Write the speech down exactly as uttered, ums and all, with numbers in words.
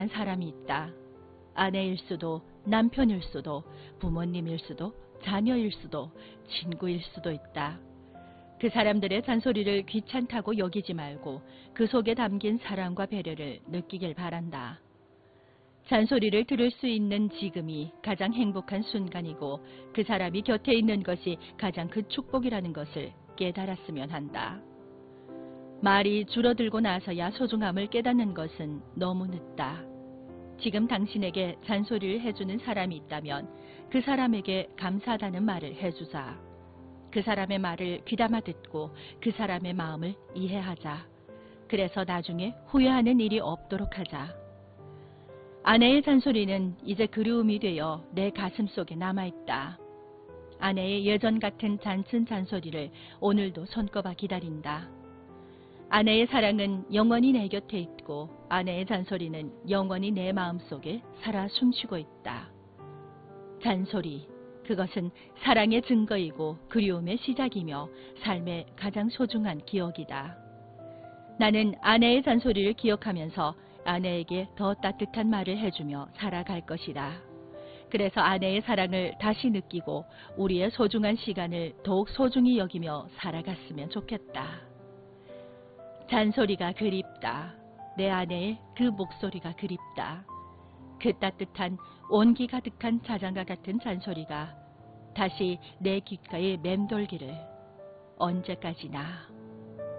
사람이 있다. 아내일 수도, 남편일 수도, 부모님일 수도, 자녀일 수도, 친구일 수도 있다. 그 사람들의 잔소리를 귀찮다고 여기지 말고 그 속에 담긴 사랑과 배려를 느끼길 바란다. 잔소리를 들을 수 있는 지금이 가장 행복한 순간이고 그 사람이 곁에 있는 것이 가장 그 축복이라는 것을 깨달았으면 한다. 말이 줄어들고 나서야 소중함을 깨닫는 것은 너무 늦다. 지금 당신에게 잔소리를 해주는 사람이 있다면 그 사람에게 감사하다는 말을 해주자. 그 사람의 말을 귀담아 듣고 그 사람의 마음을 이해하자. 그래서 나중에 후회하는 일이 없도록 하자. 아내의 잔소리는 이제 그리움이 되어 내 가슴 속에 남아있다. 아내의 예전 같은 잔쓴 잔소리를 오늘도 손꼽아 기다린다. 아내의 사랑은 영원히 내 곁에 있고 아내의 잔소리는 영원히 내 마음속에 살아 숨쉬고 있다. 잔소리, 그것은 사랑의 증거이고 그리움의 시작이며 삶의 가장 소중한 기억이다. 나는 아내의 잔소리를 기억하면서 아내에게 더 따뜻한 말을 해주며 살아갈 것이다. 그래서 아내의 사랑을 다시 느끼고 우리의 소중한 시간을 더욱 소중히 여기며 살아갔으면 좋겠다. 잔소리가 그립다. 내 아내의 그 목소리가 그립다. 그 따뜻한 온기 가득한 자장가 같은 잔소리가 다시 내 귓가에 맴돌기를 언제까지나.